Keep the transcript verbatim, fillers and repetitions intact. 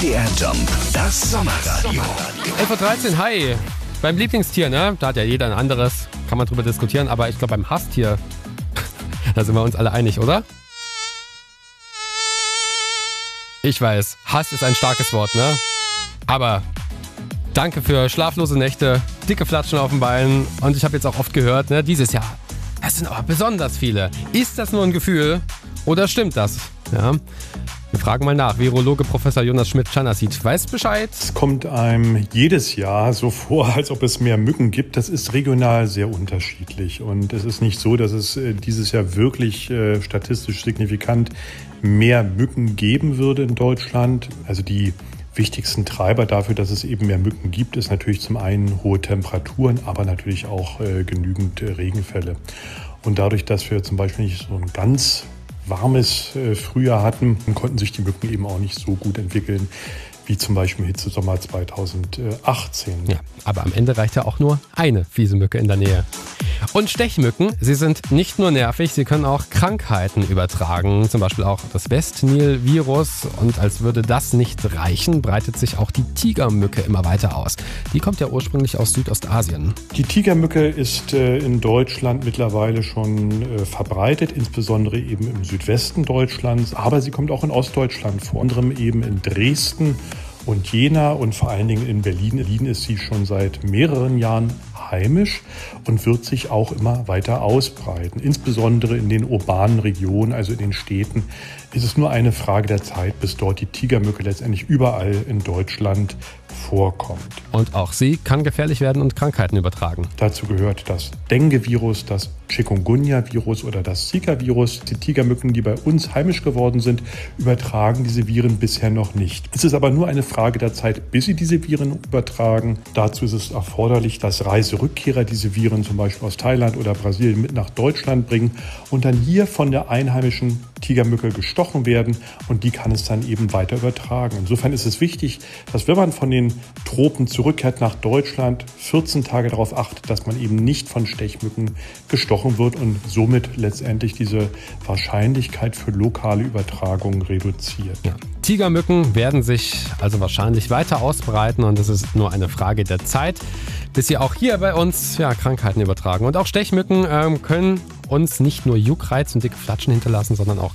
M D R Jump, das Sommerradio. elf Uhr dreizehn, hi. Beim Lieblingstier, ne? Da hat ja jeder ein anderes. Kann man drüber diskutieren, aber ich glaube beim Hasstier, da sind wir uns alle einig, oder? Ich weiß, Hass ist ein starkes Wort, ne? Aber danke für schlaflose Nächte, dicke Flatschen auf den Beinen und ich habe jetzt auch oft gehört, ne, dieses Jahr, das sind aber besonders viele. Ist das nur ein Gefühl oder stimmt das? Ja. Wir fragen mal nach. Virologe Professor Jonas Schmidt-Czanaszid weiß Bescheid. Es kommt einem jedes Jahr so vor, als ob es mehr Mücken gibt. Das ist regional sehr unterschiedlich. Und es ist nicht so, dass es dieses Jahr wirklich äh, statistisch signifikant mehr Mücken geben würde in Deutschland. Also die wichtigsten Treiber dafür, dass es eben mehr Mücken gibt, ist natürlich zum einen hohe Temperaturen, aber natürlich auch äh, genügend äh, Regenfälle. Und dadurch, dass wir zum Beispiel nicht so ein ganz warmes äh, Frühjahr hatten, konnten sich die Mücken eben auch nicht so gut entwickeln, wie zum Beispiel im Hitzesommer zweitausendachtzehn. Ja, aber am Ende reicht ja auch nur eine fiese Mücke in der Nähe. Und Stechmücken, sie sind nicht nur nervig, sie können auch Krankheiten übertragen, zum Beispiel auch das West-Nil-Virus. Und als würde das nicht reichen, breitet sich auch die Tigermücke immer weiter aus. Die kommt ja ursprünglich aus Südostasien. Die Tigermücke ist äh, in Deutschland mittlerweile schon äh, verbreitet, insbesondere eben im Südwesten Deutschlands, aber sie kommt auch in Ostdeutschland vor, unter anderem eben in Dresden und Jena und vor allen Dingen in Berlin. In Berlin ist sie schon seit mehreren Jahren heimisch und wird sich auch immer weiter ausbreiten. Insbesondere in den urbanen Regionen, also in den Städten, ist es nur eine Frage der Zeit, bis dort die Tigermücke letztendlich überall in Deutschland vorkommt. Und auch sie kann gefährlich werden und Krankheiten übertragen. Dazu gehört das Dengue-Virus, das Chikungunya-Virus oder das Zika-Virus. Die Tigermücken, die bei uns heimisch geworden sind, übertragen diese Viren bisher noch nicht. Es ist aber nur eine Frage der Zeit, bis sie diese Viren übertragen. Dazu ist es erforderlich, dass Reiserückkehrer diese Viren zum Beispiel aus Thailand oder Brasilien mit nach Deutschland bringen und dann hier von der einheimischen Tigermücke gestochen werden und die kann es dann eben weiter übertragen. Insofern ist es wichtig, dass wenn man von den Tropen zurückkehrt nach Deutschland, vierzehn Tage darauf achtet, dass man eben nicht von Stechmücken gestochen wird und somit letztendlich diese Wahrscheinlichkeit für lokale Übertragung reduziert. Ja. Tigermücken werden sich also wahrscheinlich weiter ausbreiten und es ist nur eine Frage der Zeit, bis sie auch hier bei uns ja, Krankheiten übertragen. Und auch Stechmücken ähm, können uns nicht nur Juckreiz und dicke Flatschen hinterlassen, sondern auch